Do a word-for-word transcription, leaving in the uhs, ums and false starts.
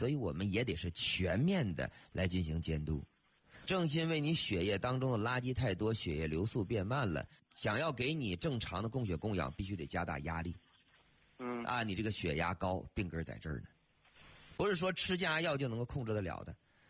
所以我们也得是全面的来进行监督。正因为你血液当中的垃圾太多，血液流速变慢了，想要给你正常的供血供氧，必须得加大压力。 嗯啊，你这个血压高，病根在这儿呢，不是说吃降压药就能够控制得了的。